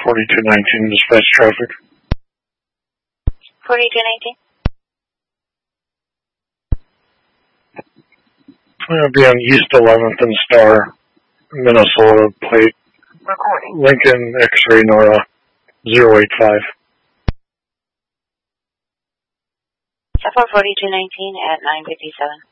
4219, dispatch traffic. 4219. It'll be on East 11th and Star, Minnesota, plate Recording. Lincoln X-ray Nora 085. F4 4219 at 9:57.